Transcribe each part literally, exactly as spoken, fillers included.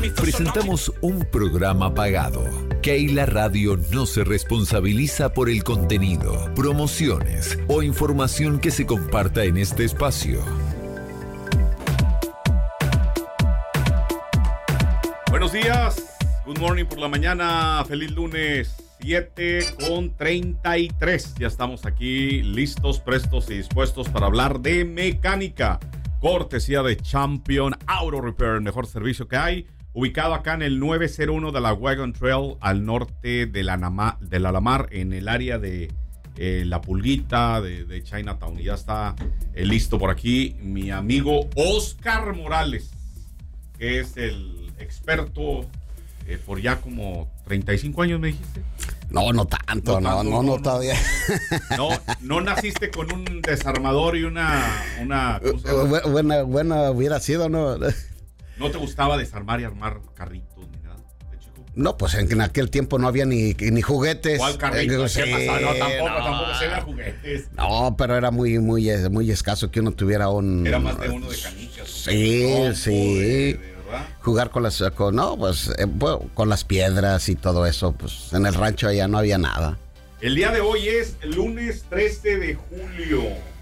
Presentamos un programa pagado. Keila Radio no se responsabiliza por el contenido, promociones o información que se comparta en este espacio. Buenos días, good morning por la mañana, feliz lunes, siete con treinta y tres. Ya estamos aquí listos, prestos y dispuestos para hablar de mecánica. Cortesía de Champion Auto Repair, el mejor servicio que hay. Ubicado acá en el nueve cero uno de la Wagon Trail, al norte de la, Nama, de la Lamar, en el área de eh, La Pulguita, de, de Chinatown. Y ya está eh, listo por aquí mi amigo Oscar Morales, que es el experto eh, por ya como treinta y cinco años, me dijiste. No, no tanto, no, no, no, no, no todavía. No, no naciste con un desarmador y una... una Bu- buena, buena hubiera sido, ¿no? ¿No te gustaba desarmar y armar carritos ni nada de chico? No, pues en aquel tiempo no había ni, ni juguetes. ¿Cuál carrito? Eh, sí, ¿Qué pasa? No, tampoco, no. tampoco se eran juguetes. No, pero era muy, muy, muy escaso que uno tuviera un... Era más de uno de canicas. Sí, Trompo, sí. De, de verdad. Jugar con las, con, no, pues, eh, bueno, con las piedras y todo eso, pues en el rancho allá no había nada. El día de hoy es lunes trece de julio.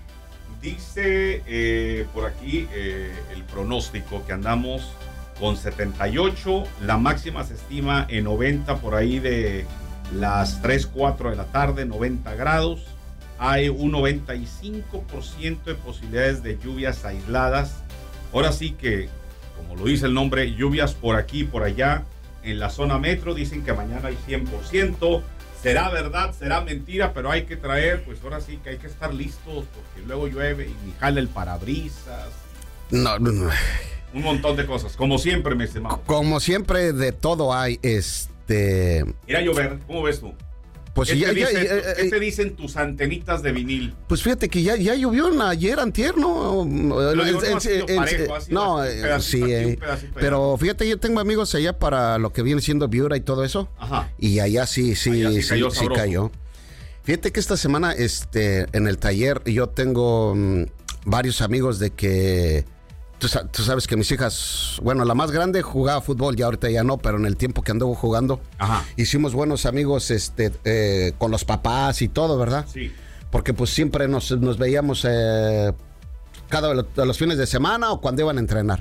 Dice eh, por aquí eh, el pronóstico que andamos con setenta y ocho, la máxima se estima en noventa por ahí de las tres, cuatro de la tarde, noventa grados. Hay un noventa y cinco por ciento de posibilidades de lluvias aisladas. Ahora sí que, como lo dice el nombre, lluvias por aquí y por allá en la zona metro. Dicen que mañana hay cien por ciento. Será verdad, será mentira, pero hay que traer, pues ahora sí que hay que estar listos porque luego llueve y jala el parabrisas. No, no, no. Un montón de cosas, como siempre, mi estimado. Como siempre, de todo hay, este... Ir a llover, ¿cómo ves tú? Pues ¿Qué, ya, te, ya, dicen, ya, ¿Qué te dicen tus antenitas de vinil? Pues fíjate que ya, ya llovió una, ayer antier, ¿no? Pero digo, no, ha sido En- parejo, ha sido no, un eh, pedacito sí, aquí, eh, un pedacito allá. pero fíjate, yo tengo amigos allá para lo que viene siendo Viura y todo eso. Ajá. Y allá sí, sí, Allá sí sí, cayó sí sabroso. cayó. Fíjate que esta semana, este, en el taller, yo tengo mm, varios amigos de que, tú, sa- tú sabes que mis hijas, bueno, la más grande jugaba fútbol, ya ahorita ya no, pero en el tiempo que anduvo jugando, Ajá. hicimos buenos amigos, este, eh, con los papás y todo, ¿verdad? Sí. Porque pues siempre nos, nos veíamos eh, cada de los fines de semana o cuando iban a entrenar.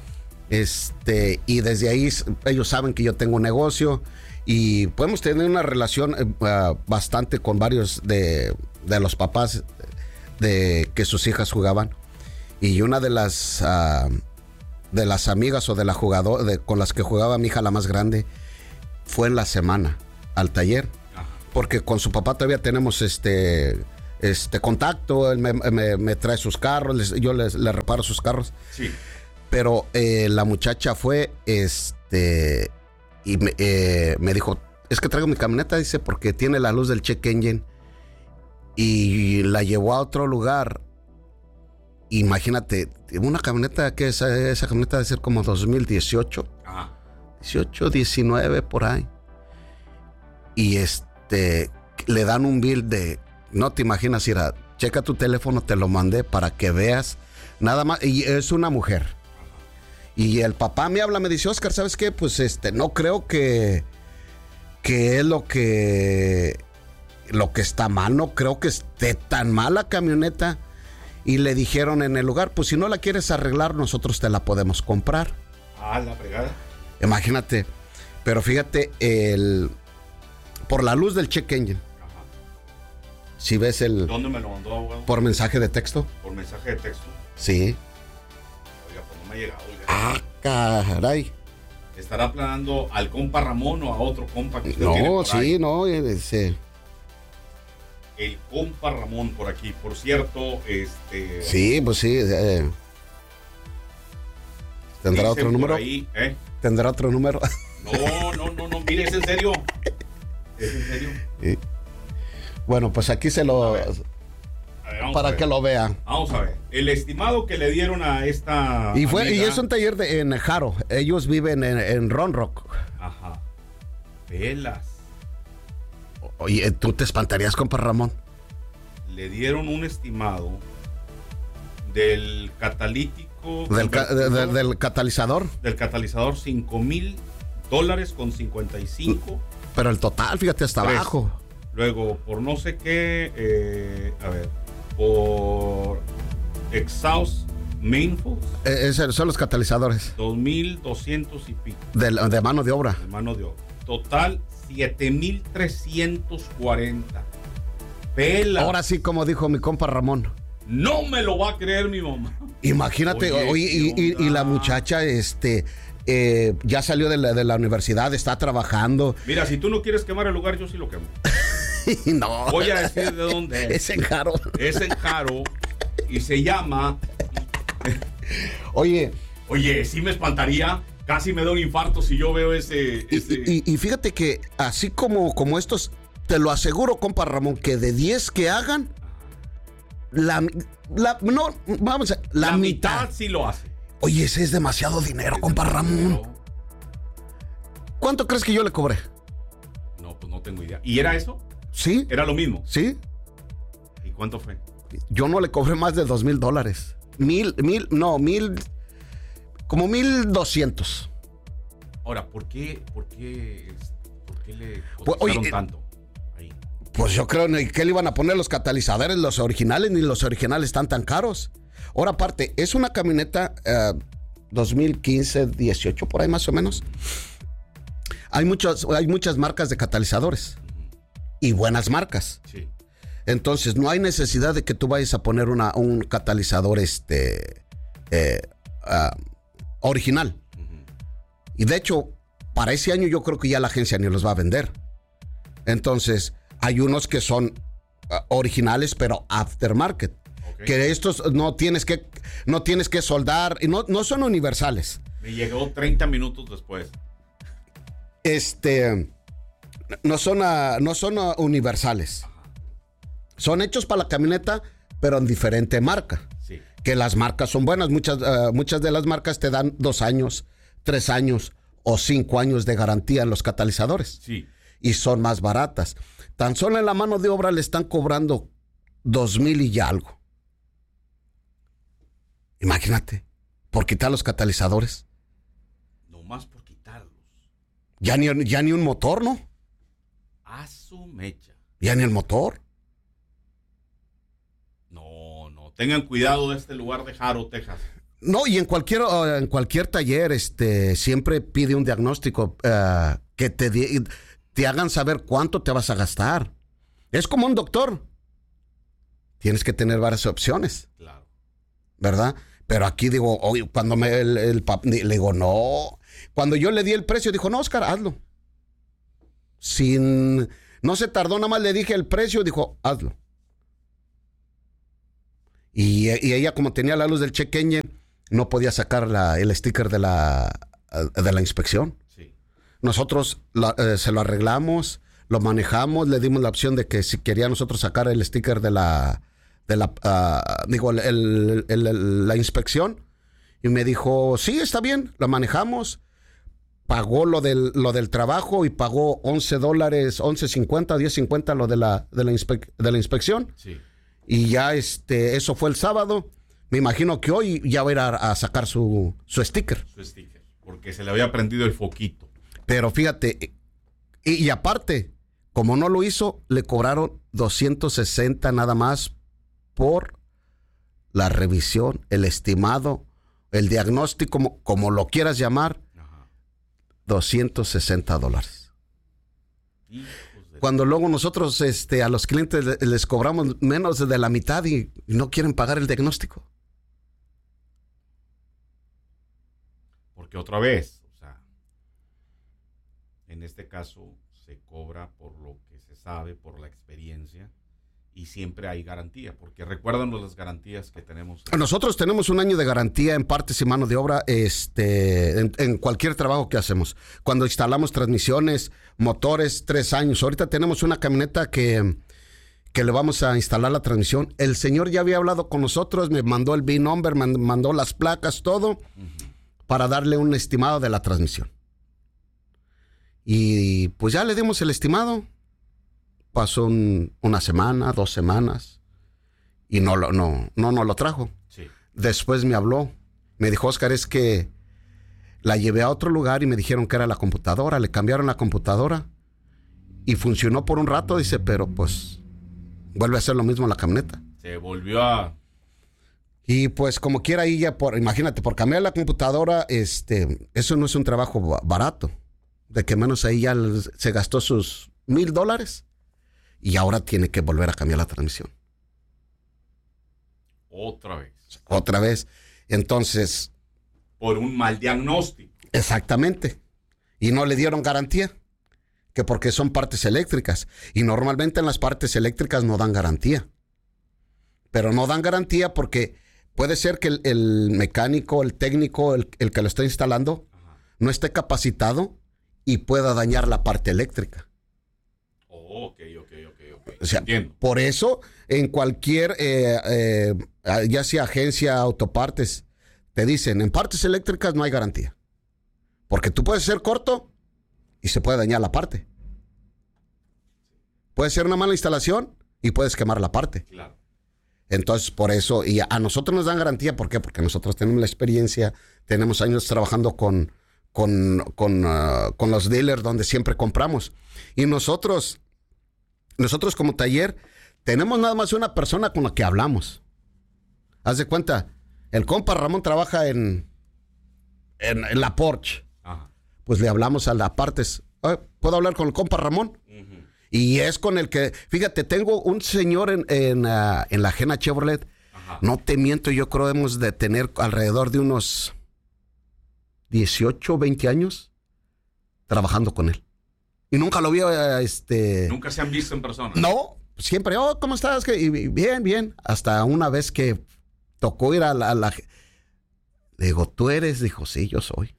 Este, y desde ahí ellos saben que yo tengo un negocio y podemos tener una relación eh, uh, bastante con varios de, de los papás de que sus hijas jugaban. Y una de las uh, de las amigas o de la jugadora de, con las que jugaba mi hija, la más grande, fue en la semana al taller. Porque con su papá todavía tenemos este, este contacto. Él me, me, me trae sus carros, les, yo les, le reparo sus carros. Sí. Pero eh, la muchacha fue este y me, eh, me dijo, es que traigo mi camioneta, dice, porque tiene la luz del check engine. Y la llevó a otro lugar. Imagínate, una camioneta que esa, esa camioneta debe ser como dos mil dieciocho. Ajá. dieciocho, diecinueve, por ahí. Y este, le dan un bill de, no te imaginas, Ira, checa tu teléfono, te lo mandé para que veas, nada más, y es una mujer. Y el papá me habla, me dice, Oscar, ¿sabes qué? Pues este, no creo que, que es lo que, lo que está mal, no creo que esté tan mal la camioneta. Y le dijeron en el lugar, pues si no la quieres arreglar, nosotros te la podemos comprar. Ah, la fregada. Imagínate, pero fíjate, el... por la luz del check engine. Ajá. Si ves el... ¿Dónde me lo mandó, abogado? Por mensaje de texto. Por mensaje de texto. Sí. Oiga, pues no me ha llegado, oiga. Ah, caray. ¿Estará planando al compa Ramón o a otro compa que usted tiene No, por sí, ahí? no. eh, sí. El compa Ramón por aquí. Por cierto, este... Sí, pues sí. eh. ¿Tendrá dicen otro por número? ahí, ¿eh? ¿Tendrá otro número? No, no, no, no. Mire, ¿es en serio? ¿Es en serio? Sí. Bueno, pues aquí se lo... A ver, a ver, vamos a para ver. que lo vean. Vamos a ver. El estimado que le dieron a esta Y fue amiga- y es un taller de, en Jaro. Ellos viven en, en Round Rock. Ajá. Velas. Oye, ¿tú te espantarías, compa Ramón? Le dieron un estimado del catalítico diagnóstico. Del, ca- de- de- del catalizador. Del catalizador, cinco mil dólares con cincuenta y cinco. Pero el total, fíjate, hasta Tres. abajo. Luego, por no sé qué, eh, a ver, por exhaust manifold, Eh, ese- son los catalizadores dos mil doscientos y pico de, de mano de obra. de mano de obra. Total, siete mil trescientos cuarenta. Pela. Ahora sí, como dijo mi compa Ramón. No me lo va a creer mi mamá. Imagínate, Oye, oye, y, ¿qué y- y la onda? muchacha este, eh, ya salió de la, de la universidad, está trabajando. Mira, si tú no quieres quemar el lugar, yo sí lo quemo. Y no. Voy a decir de dónde es. Es en Jaro. Es en Jaro y se llama... Oye, Oye, sí me espantaría. Casi me da un infarto si yo veo ese... y, ese... y- y fíjate que así como, como estos, te lo aseguro, compa Ramón, que de diez que hagan, la, la no, vamos a, la, La mitad. mitad sí lo hace. Oye, ese es demasiado dinero, compa Ramón. Pero- ¿Cuánto crees que yo le cobré? No, pues no tengo idea. ¿Y era eso? ¿Sí? Era lo mismo. ¿Sí? ¿Y cuánto fue? Yo no le cobré más de dos mil dólares. Mil, mil, no, mil, como mil doscientos. Ahora, ¿por qué, por qué, por qué le Pues, oye, cotizaron eh, tanto? Ahí. Pues yo creo que le iban a poner los catalizadores, los originales, ni los originales están tan caros. Ahora aparte, es una camioneta eh, dos mil quince, dieciocho, por ahí más o menos. Hay, muchos, hay muchas marcas de catalizadores y buenas marcas. Sí. Entonces no hay necesidad de que tú vayas a poner una, un catalizador este, eh, ah, original. Ujú. Y de hecho, para ese año yo creo que ya la agencia ni los va a vender. Entonces, hay unos que son uh, originales, pero aftermarket. Ok. Que estos no tienes que, no tienes que soldar, y no, no son universales. Me llegó treinta minutos después. Este, no son, uh, no son uh, universales. Son hechos para la camioneta, pero en diferente marca. Sí. Que las marcas son buenas. Muchas, uh, muchas de las marcas te dan dos años, tres años o cinco años de garantía en los catalizadores. Sí. Y son más baratas. Tan solo en la mano de obra le están cobrando dos mil y ya algo. Imagínate, por quitar los catalizadores. Nomás por quitarlos. Ya ni, ya ni un motor, ¿no? A su mecha. Ya ni el motor. No, no. Tengan cuidado de este lugar de Jaro, Texas. No, y en cualquier, uh, en cualquier taller este, siempre pide un diagnóstico uh, que te, di- te hagan saber cuánto te vas a gastar. Es como un doctor. Tienes que tener varias opciones, Claro. ¿verdad? Pero aquí digo, oye, cuando me el, el pap- le digo, no. Cuando yo le di el precio, dijo, no, Oscar, hazlo. Sin, no se tardó, nada más le dije el precio, dijo, hazlo. Y, y ella, como tenía la luz del check engine, no podía sacar la- el sticker de la, de la inspección. Sí. Nosotros la- eh, se lo arreglamos, lo manejamos, le dimos la opción de que si quería nosotros sacar el sticker de la, de la, ah, digo, el- el- el- el- la inspección. Y me dijo, sí, está bien, lo manejamos. Pagó lo del, lo del trabajo y pagó once dólares, once cincuenta, diez cincuenta lo de la, de la, inspe- de la inspección. Sí. Y ya este, eso fue el sábado. Me imagino que hoy ya va a ir a, a sacar su, su sticker. Su sticker. Porque se le había prendido el foquito. Pero fíjate, y, y aparte, como no lo hizo, le cobraron doscientos sesenta nada más por la revisión, el estimado, el diagnóstico, como, como lo quieras llamar, Ajá. doscientos sesenta dólares. Hijos de... Cuando luego nosotros este, a los clientes le- les cobramos menos de la mitad y, y no quieren pagar el diagnóstico. Porque otra vez, o sea, en este caso se cobra por lo que se sabe, por la experiencia, y siempre hay garantía, porque recuérdanos las garantías que tenemos. Nosotros tenemos un año de garantía en partes y mano de obra este, en, en cualquier trabajo que hacemos. Cuando instalamos transmisiones, motores, tres años. Ahorita tenemos una camioneta que, que le vamos a instalar la transmisión. El señor ya había hablado con nosotros, me mandó el V I N number, me mandó las placas, todo, Uh-huh. para darle un estimado de la transmisión. Y pues ya le dimos el estimado. Pasó un- una semana, dos semanas, y no lo, no, no, no lo trajo. Sí. Después me habló, Me dijo, Oscar, es que la llevé a otro lugar y me dijeron que era la computadora. Le cambiaron la computadora y funcionó por un rato, dice, pero pues vuelve a hacer lo mismo la camioneta. Se volvió a... Y pues como quiera ahí ya, por, imagínate, por cambiar la computadora, este, eso no es un trabajo barato. De que menos ahí ya se gastó sus mil dólares y ahora tiene que volver a cambiar la transmisión. Otra vez. Otra vez. Entonces... Por un mal diagnóstico. Exactamente. Y no le dieron garantía. Que porque son partes eléctricas. Y normalmente en las partes eléctricas no dan garantía. Pero no dan garantía porque puede ser que el, el mecánico, el técnico, el, el que lo está instalando, ajá, no esté capacitado y pueda dañar la parte eléctrica. Oh, ok, ok, ok, ok. O sea, entiendo. Por eso, en cualquier, eh, eh, ya sea agencia, autopartes, te dicen, en partes eléctricas no hay garantía. Porque tú puedes ser corto y se puede dañar la parte. Puede ser una mala instalación y puedes quemar la parte. Claro. Entonces, por eso, y a, a nosotros nos dan garantía, ¿por qué? Porque nosotros tenemos la experiencia, tenemos años trabajando con, con, con, uh, con los dealers donde siempre compramos. Y nosotros, nosotros como taller, tenemos nada más una persona con la que hablamos. Haz de cuenta, el compa Ramón trabaja en, en, en la Porsche. Ajá. Pues le hablamos a la partes. ¿Puedo hablar con el compa Ramón? Uh-huh. Y es con el que, fíjate, tengo un señor en, en, uh, en la Jena Chevrolet. Ajá. No te miento, yo creo hemos de tener alrededor de unos dieciocho, veinte años trabajando con él. Y nunca lo vi, uh, este... ¿Nunca se han visto en persona? No, siempre, oh, ¿cómo estás? Y, bien, bien. Hasta una vez que tocó ir a la... A la... Le digo, ¿tú eres? Dijo, sí, yo soy.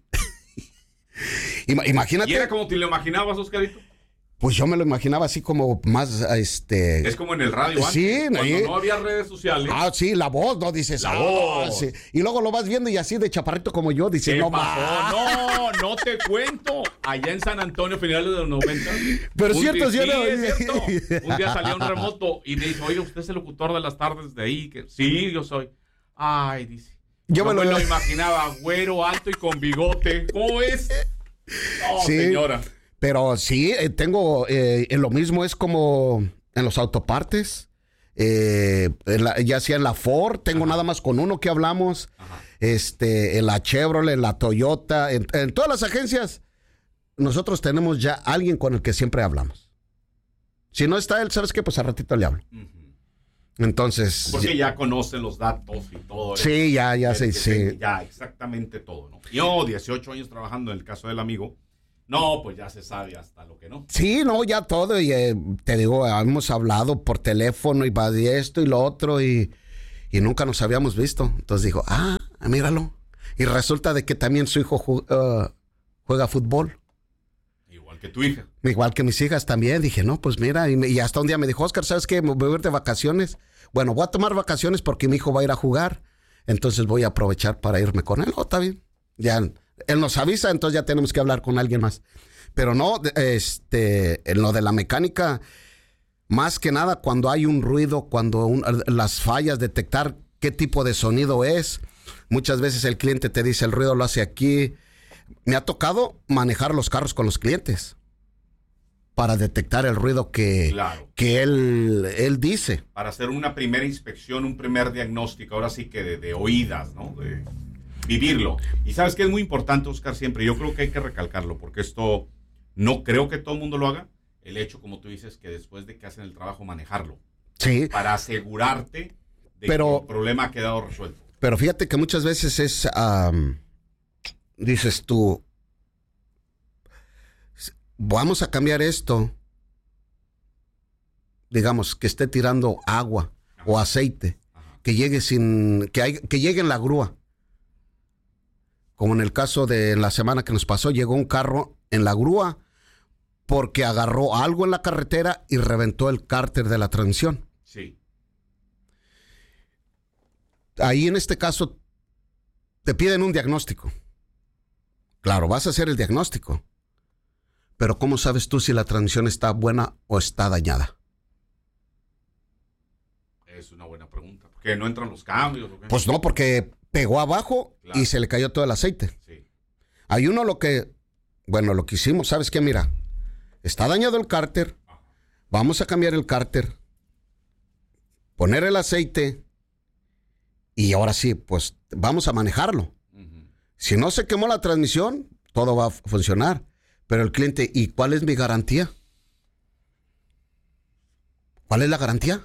Imagínate. ¿Y era como te lo imaginabas, Oscarito? Pues yo me lo imaginaba así como más, este... Es como en el radio antes, sí, cuando y... no había redes sociales. Ah, sí, la voz, ¿no? Dices, la ah, voz. Sí. Y luego lo vas viendo y así de chaparrito como yo, dices, no más. No, no te cuento. Allá en San Antonio, finales de los noventa. Pero cierto, día, sí, no. es cierto. Un día salía un remoto y me dice, oye, ¿usted es el locutor de las tardes de ahí? Que sí, yo soy. Ay, dice. Yo, yo me, lo... me lo imaginaba, güero, alto y con bigote. ¿Cómo es? No, sí, señora. Pero sí, eh, tengo, eh, lo mismo es como en los autopartes, eh, en la, ya sea en la Ford, tengo Ajá. nada más con uno que hablamos, Ajá. este, en la Chevrolet, en la Toyota, en, en todas las agencias, nosotros tenemos ya alguien con el que siempre hablamos. Si no está él, ¿sabes qué? Pues al ratito le hablo. Uh-huh. Entonces... Porque ya conocen los datos y todo. Sí, ya, ya sé, sí. Ya, exactamente todo, ¿no? Yo, dieciocho años trabajando en el caso del amigo, no, pues ya se sabe hasta lo que no. Sí, no, ya todo. Y eh, te digo, hemos hablado por teléfono y va de esto y lo otro y, y nunca nos habíamos visto. Entonces dijo, ah, míralo. Y resulta de que también su hijo ju- uh, juega fútbol. Igual que tu hija. Igual que mis hijas también. Dije, no, pues mira. Y, me, y hasta un día me dijo, Oscar, ¿sabes qué? Me voy a ir de vacaciones. Bueno, voy a tomar vacaciones porque mi hijo va a ir a jugar. Entonces voy a aprovechar para irme con él. Oh, está bien. Ya... Él nos avisa, entonces ya tenemos que hablar con alguien más. Pero no, este, en lo de la mecánica, más que nada cuando hay un ruido, cuando un, las fallas, detectar qué tipo de sonido es. Muchas veces el cliente te dice, el ruido lo hace aquí. Me ha tocado manejar los carros con los clientes para detectar el ruido que, claro. que él, él dice. Para hacer una primera inspección, un primer diagnóstico, ahora sí que de, de oídas, ¿no? De... vivirlo. Y sabes que es muy importante, Oscar, siempre. Yo creo que hay que recalcarlo, porque esto no creo que todo el mundo lo haga. El hecho, como tú dices, que después de que hacen el trabajo, manejarlo. Sí. Para asegurarte de pero, que el problema ha quedado resuelto. Pero fíjate que muchas veces es, um, dices tú, vamos a cambiar esto. Digamos, que esté tirando agua Ajá. o aceite. Ajá. Que llegue sin, que, hay, que llegue en la grúa. Como en el caso de la semana que nos pasó, llegó un carro en la grúa porque agarró algo en la carretera y reventó el cárter de la transmisión. Sí. Ahí en este caso te piden un diagnóstico. Claro, vas a hacer el diagnóstico. Pero ¿cómo sabes tú si la transmisión está buena o está dañada? Es una buena pregunta. ¿Por qué no entran los cambios? ¿O qué? Pues no, porque pegó abajo claro. y se le cayó todo el aceite. Sí. Hay uno lo que, bueno, lo que hicimos, ¿sabes qué? Mira, está dañado el cárter, vamos a cambiar el cárter, poner el aceite y ahora sí, pues vamos a manejarlo. Uh-huh. Si no se quemó la transmisión, todo va a funcionar. Pero el cliente, ¿y cuál es mi garantía? ¿Cuál es la garantía?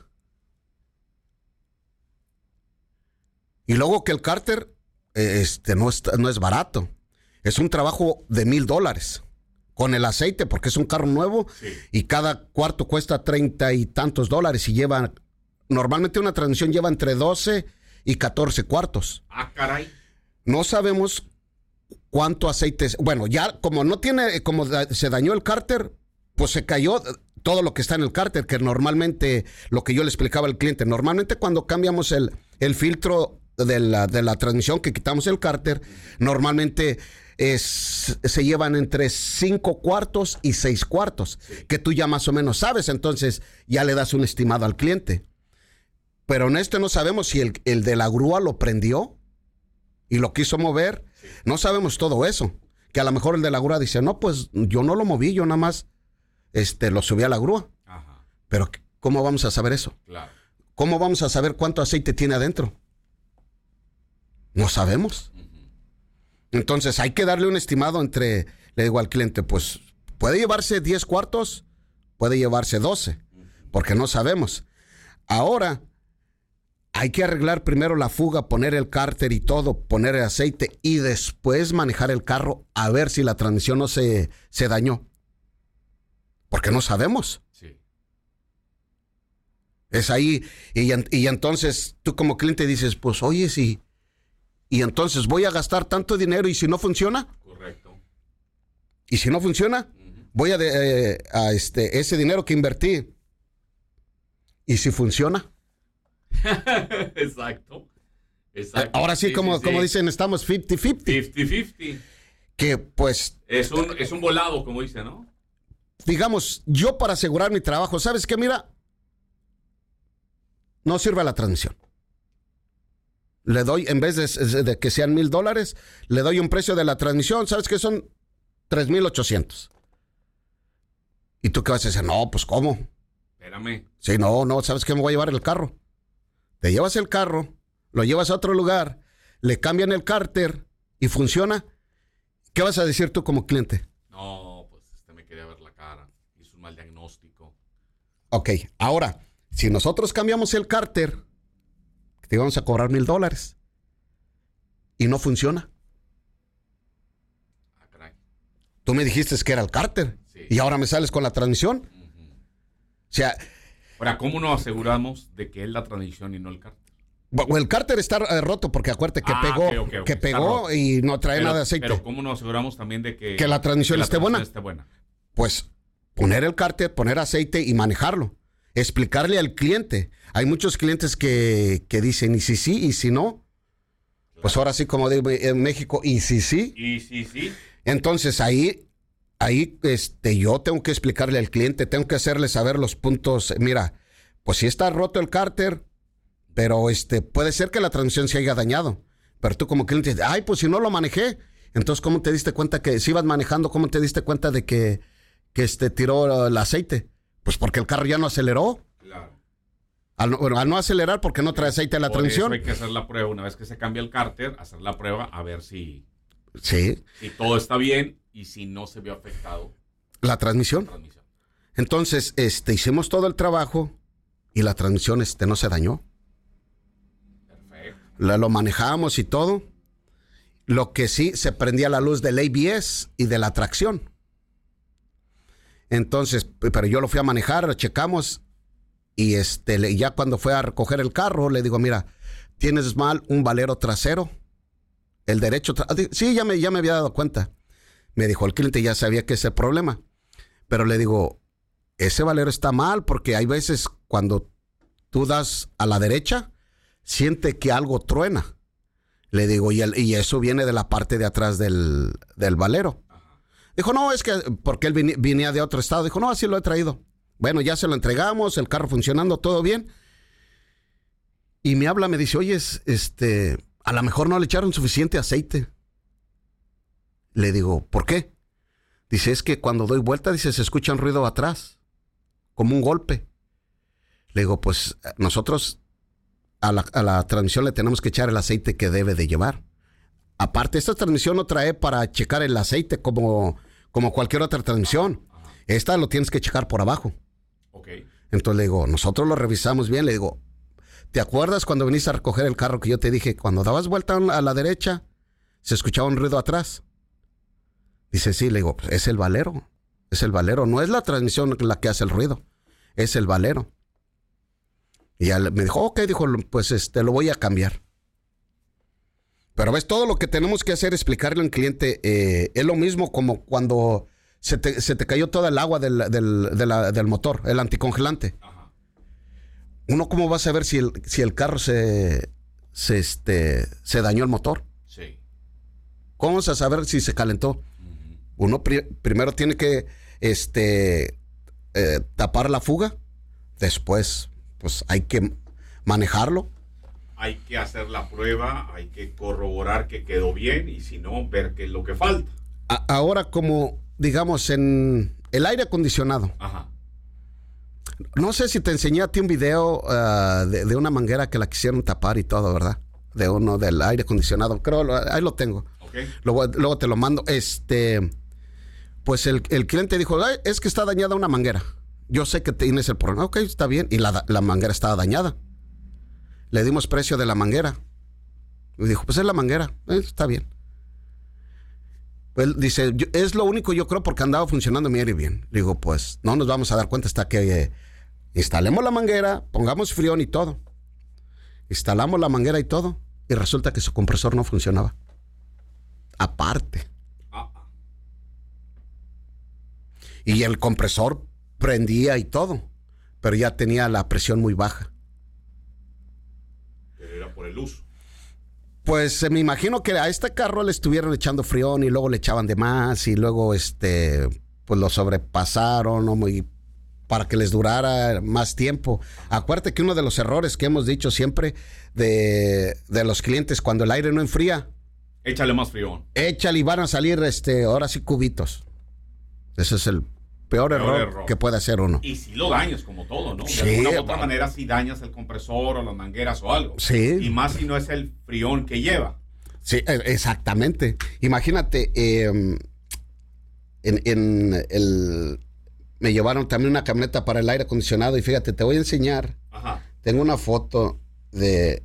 Y luego que el cárter este, no, es, no es barato. Es un trabajo de mil dólares. Con el aceite, porque es un carro nuevo. Sí. Y cada cuarto cuesta treinta y tantos dólares. Y lleva, normalmente una transmisión lleva entre doce y catorce cuartos. Ah, caray. No sabemos cuánto aceite es. Bueno, ya como no tiene, como se dañó el cárter, pues se cayó todo lo que está en el cárter, que normalmente, lo que yo le explicaba al cliente, normalmente cuando cambiamos el, el filtro de la, de la transmisión, que quitamos el cárter, normalmente es, se llevan entre cinco cuartos y seis cuartos, sí. que tú ya más o menos sabes, entonces ya le das un estimado al cliente. Pero en este no sabemos si el, el de la grúa lo prendió y lo quiso mover. Sí. No sabemos todo eso. Que a lo mejor el de la grúa dice, no, pues yo no lo moví, yo nada más este, lo subí a la grúa. Ajá. Pero ¿cómo vamos a saber eso? Claro. ¿Cómo vamos a saber cuánto aceite tiene adentro? No sabemos. Uh-huh. Entonces hay que darle un estimado entre, le digo al cliente, pues puede llevarse diez cuartos, puede llevarse doce, uh-huh. porque no sabemos. Ahora hay que arreglar primero la fuga, poner el cárter y todo, poner el aceite y después manejar el carro a ver si la transmisión no se, se dañó. Porque no sabemos. Sí. Es ahí. Y, y entonces tú como cliente dices, pues oye, sí. Y entonces voy a gastar tanto dinero y si no funciona. Correcto. Y si no funciona, uh-huh. voy a, de, eh, a este, ese dinero que invertí. ¿Y si funciona? Exacto. Exacto. Ahora sí, sí como, sí, como sí. dicen, estamos cincuenta cincuenta. cincuenta cincuenta. Que pues... Es un, es un volado, como dice, ¿no? Digamos, yo para asegurar mi trabajo, ¿sabes qué? Mira, no sirve la transmisión. Le doy, en vez de, de que sean mil dólares, le doy un precio de la transmisión, ¿sabes qué? Son tres mil ochocientos. ¿Y tú qué vas a decir? No, pues ¿cómo? Espérame. Sí, no, no, ¿sabes qué? Me voy a llevar el carro. Te llevas el carro, lo llevas a otro lugar, le cambian el cárter y funciona. ¿Qué vas a decir tú como cliente? No, pues este me quería ver la cara. Hizo un mal diagnóstico. Ok, ahora, si nosotros cambiamos el cárter, te vamos a cobrar mil dólares y no funciona. Ah, caray. Tú me dijiste que era el cárter sí. y ahora me sales con la transmisión. Uh-huh. O sea... Ahora, ¿cómo nos aseguramos de que es la transmisión y no el cárter? Bueno, el cárter está eh, roto porque acuérdate que ah, pegó, okay, okay, okay. que pegó y no trae pero, nada de aceite. Pero ¿cómo nos aseguramos también de que, que la transmisión, que la esté, transmisión buena? esté buena? Pues poner el cárter, poner aceite y manejarlo. Explicarle al cliente. Hay muchos clientes que, que dicen, ¿y si sí? ¿Y si no? Claro. Pues ahora sí, como digo en México, ¿y si sí? ¿Y si sí? Entonces ahí, ahí este, yo tengo que explicarle al cliente, tengo que hacerle saber los puntos. Mira, pues si está roto el cárter, pero este, puede ser que la transmisión se haya dañado. Pero tú como cliente, ay, pues si no lo manejé. Entonces, ¿cómo te diste cuenta que si ibas manejando, cómo te diste cuenta de que, que este, tiró el aceite? Pues porque el carro ya no aceleró. Claro. Al no, bueno, al no acelerar porque no trae aceite en la Por transmisión. Eso hay que hacer la prueba. Una vez que se cambia el cárter, hacer la prueba a ver si, sí. si todo está bien y si no se vio afectado. La transmisión. La transmisión. Entonces, este, hicimos todo el trabajo y la transmisión este, no se dañó. Perfecto. La, lo manejamos y todo. Lo que sí, se prendía la luz del A B S y de la tracción. Entonces, pero yo lo fui a manejar, lo checamos y este, ya cuando fue a recoger el carro, le digo, mira, tienes mal un valero trasero, el derecho, tra- sí, ya me, ya me había dado cuenta. Me dijo, el cliente ya sabía que ese problema, pero le digo, ese valero está mal porque hay veces cuando tú das a la derecha, siente que algo truena. Le digo, y, el, y eso viene de la parte de atrás del, del valero. Dijo, no, es que, porque él vine, venía de otro estado. Dijo, no, así lo he traído. Bueno, ya se lo entregamos, el carro funcionando, todo bien. Y me habla, me dice, oye, este, a lo mejor no le echaron suficiente aceite. Le digo, ¿por qué? Dice, es que cuando doy vuelta, dice, se escucha un ruido atrás, como un golpe. Le digo, pues nosotros a la, a la transmisión le tenemos que echar el aceite que debe de llevar. Aparte, esta transmisión no trae para checar el aceite como, como cualquier otra transmisión. Esta lo tienes que checar por abajo. Okay. Entonces le digo, nosotros lo revisamos bien. Le digo, ¿te acuerdas cuando viniste a recoger el carro que yo te dije, cuando dabas vuelta a la derecha, se escuchaba un ruido atrás? Dice, sí. Le digo, pues es el valero. Es el valero. No es la transmisión la que hace el ruido. Es el valero. Y ya me dijo, ok, dijo, pues este, lo voy a cambiar. Pero ves, todo lo que tenemos que hacer es explicarle al cliente. Eh, es lo mismo como cuando se te, se te cayó toda el agua del, del, de la, del motor, el anticongelante. Ajá. Uno, ¿cómo va a saber si el, si el carro se, se, este, se dañó el motor? Sí. ¿Cómo vas a saber si se calentó? Uh-huh. Uno pri- primero tiene que este, eh, tapar la fuga. Después, pues hay que manejarlo. Hay que hacer la prueba, hay que corroborar que quedó bien y si no, ver qué es lo que falta. A- ahora, como digamos en el aire acondicionado. Ajá. No sé si te enseñé a ti un video uh, de, de una manguera que la quisieron tapar y todo, ¿verdad? De uno del aire acondicionado. Creo, ahí lo tengo. Okay. Luego, luego te lo mando. Este, pues el, el cliente dijo, ay, es que está dañada una manguera. Yo sé que tienes el problema. Ok, está bien. Y la, la manguera estaba dañada. Le dimos precio de la manguera. Y dijo, pues es la manguera. Eh, está bien. Él dice, yo, es lo único yo creo porque andaba funcionando muy bien. Le digo, pues no nos vamos a dar cuenta hasta que eh, instalemos la manguera, pongamos frión y todo. Instalamos la manguera y todo. Y resulta que su compresor no funcionaba. Aparte. Ah. Y el compresor prendía y todo. Pero ya tenía la presión muy baja. Era por el uso. Pues eh, me imagino que a este carro le estuvieron echando frión y luego le echaban de más y luego este pues lo sobrepasaron, ¿no? Muy, para que les durara más tiempo. Acuérdate que uno de los errores que hemos dicho siempre de, de los clientes cuando el aire no enfría, échale más frión. Échale y van a salir este ahora sí cubitos. Ese es el peor, peor error, error que puede hacer uno. Y si lo dañas como todo, ¿no? De Sí, alguna u otra manera si dañas el compresor o las mangueras o algo. Sí. Y más si no es el frión que lleva. Sí, exactamente. Imagínate, eh, en, en el... me llevaron también una camioneta para el aire acondicionado y fíjate, te voy a enseñar. Ajá. Tengo una foto de...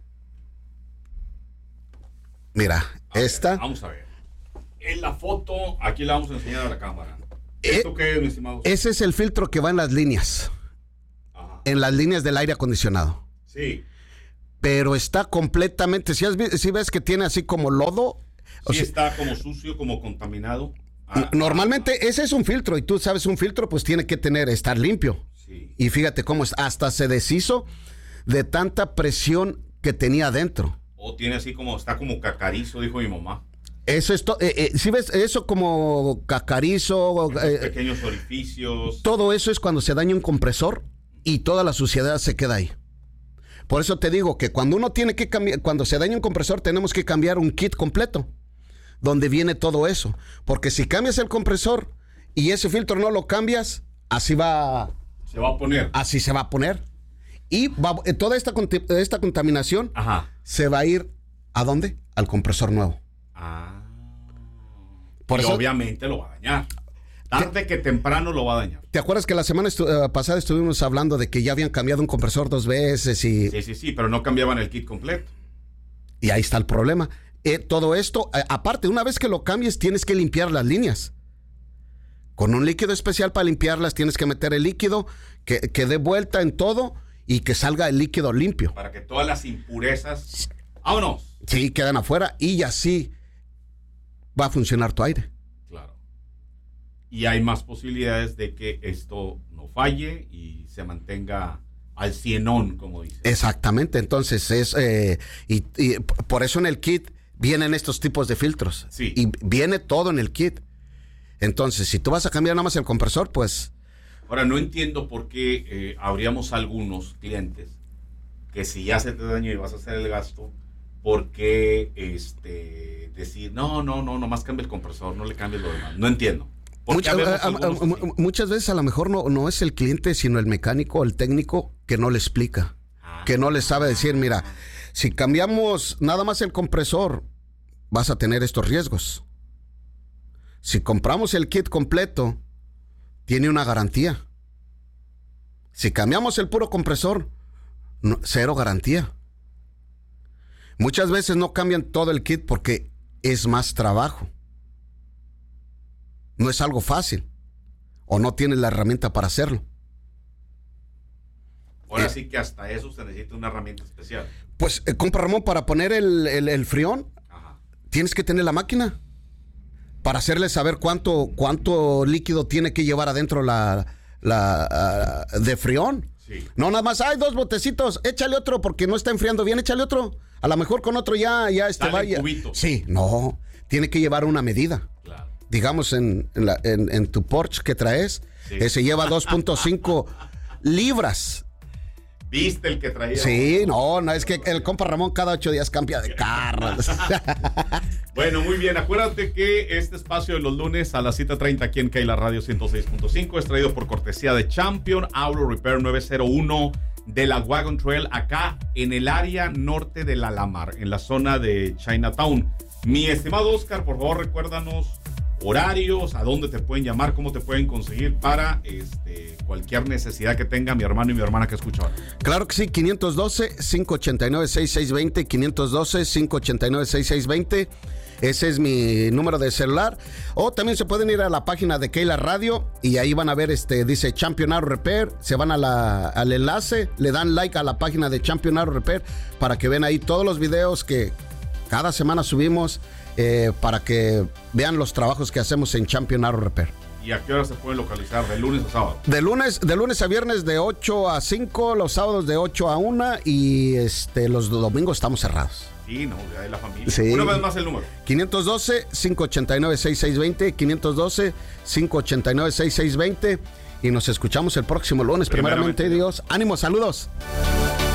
Mira, a esta... Ver, vamos a ver. En la foto, aquí la vamos a enseñar a la cámara. ¿Esto qué es, mi estimado? Ese es el filtro que va en las líneas. Ajá. En las líneas del aire acondicionado. Sí. Pero está completamente... Si, has, si ves que tiene así como lodo... Sí, o sea, está como sucio, como contaminado. Ah, normalmente ah, ese es un filtro y tú sabes, un filtro pues tiene que tener, estar limpio. Sí. Y fíjate cómo es, hasta se deshizo de tanta presión que tenía adentro. O tiene así como, está como cacarizo, dijo mi mamá. Eso es, to- eh, eh, si ves eso como cacarizo, eh, pequeños orificios. Todo eso es cuando se daña un compresor y toda la suciedad se queda ahí. Por eso te digo que cuando uno tiene que cambiar, cuando se daña un compresor tenemos que cambiar un kit completo donde viene todo eso, porque si cambias el compresor y ese filtro no lo cambias, así va, se va a poner. Así se va a poner y va, toda esta esta contaminación Ajá. se va a ir ¿a dónde? Al compresor nuevo. Ah. Por y eso, obviamente lo va a dañar. Tarde que temprano lo va a dañar. ¿Te acuerdas que la semana estu- uh, pasada estuvimos hablando de que ya habían cambiado un compresor dos veces y... Sí, sí, sí, pero no cambiaban el kit completo. Y ahí está el problema. Eh, todo esto, eh, aparte, una vez que lo cambies, tienes que limpiar las líneas. Con un líquido especial para limpiarlas, tienes que meter el líquido, que, que dé vuelta en todo y que salga el líquido limpio. Para que todas las impurezas... ¡Vámonos! Sí, quedan afuera y así va a funcionar tu aire. Claro. Y hay más posibilidades de que esto no falle y se mantenga al cienón, como dice. Exactamente, entonces es... Eh, y, y por eso en el kit vienen estos tipos de filtros. Sí. Y viene todo en el kit. Entonces, si tú vas a cambiar nada más el compresor, pues... Ahora, no entiendo por qué eh, habríamos algunos clientes que si ya se te dañó y vas a hacer el gasto, ¿por qué este, decir, no, no, no, nomás cambia el compresor, no le cambies lo demás? No entiendo. Muchas, a, a, a, muchas veces a lo mejor no, no es el cliente, sino el mecánico o el técnico que no le explica, ah, que no le sabe decir, mira, si cambiamos nada más el compresor, vas a tener estos riesgos. Si compramos el kit completo, tiene una garantía. Si cambiamos el puro compresor, no, cero garantía. Muchas veces no cambian todo el kit porque es más trabajo. No es algo fácil. O no tienes la herramienta para hacerlo. Ahora eh, sí que hasta eso se necesita una herramienta especial. Pues, eh, compa Ramón, para poner el, el, el frión, ajá, tienes que tener la máquina. Para hacerle saber cuánto, cuánto líquido tiene que llevar adentro la, la uh, de frión. Sí. No, nada más, hay dos botecitos, échale otro porque no está enfriando bien, échale otro. A lo mejor con otro ya, ya este vaya. Sí, no, tiene que llevar una medida. Claro. Digamos, en, en, la, en, en tu Porsche que traes, sí, ese lleva dos punto cinco libras. ¿Viste el que traía? Sí, no, no, es que el compa Ramón cada ocho días cambia de carro. Bueno, muy bien. Acuérdate que este espacio de los lunes a las siete treinta aquí en Keila Radio ciento seis punto cinco es traído por cortesía de Champion Auto Repair nueve cero uno de la Wagon Trail, acá en el área norte de la Lamar, en la zona de Chinatown. Mi estimado Oscar, por favor, recuérdanos horarios, a dónde te pueden llamar, cómo te pueden conseguir para este, cualquier necesidad que tenga mi hermano y mi hermana que escuchan. Claro que sí, quinientos doce, cinco ochenta y nueve, sesenta y seis veinte, quinientos doce, cinco ochenta y nueve, sesenta y seis veinte. Ese es mi número de celular. O también se pueden ir a la página de Keila Radio y ahí van a ver, este dice Champion Auto Repair. Se van a la, al enlace, le dan like a la página de Champion Auto Repair para que vean ahí todos los videos que cada semana subimos, eh, para que vean los trabajos que hacemos en Champion Auto Repair. ¿Y a qué hora se puede localizar? ¿De lunes a sábado? De lunes, de lunes a viernes de ocho a cinco, los sábados de ocho a una y este, los domingos estamos cerrados. Sí, no, de la familia. Sí. Una vez más el número. quinientos doce, cinco ochenta y nueve, sesenta y seis veinte, quinientos doce, cinco ochenta y nueve, sesenta y seis veinte y nos escuchamos el próximo lunes, primeramente, primeramente Dios. Ánimo, saludos.